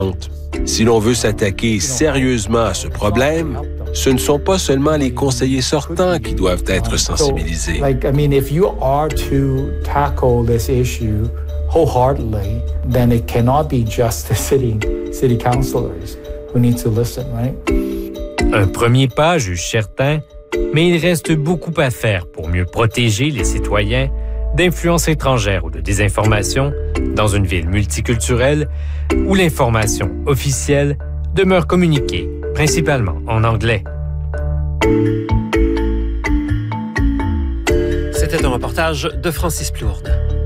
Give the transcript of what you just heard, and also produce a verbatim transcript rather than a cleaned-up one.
Si l'on veut s'attaquer sérieusement à ce problème, ce ne sont pas seulement les conseillers sortants qui doivent être sensibilisés. So, like, I mean, if you are to tackle this issue wholeheartedly, then it cannot be just the city, city councilors who need to listen, right? Un premier pas, juge certains, mais il reste beaucoup à faire pour mieux protéger les citoyens d'influences étrangères ou de désinformation dans une ville multiculturelle où l'information officielle demeure communiquée principalement en anglais. C'était un reportage de Francis Plourde.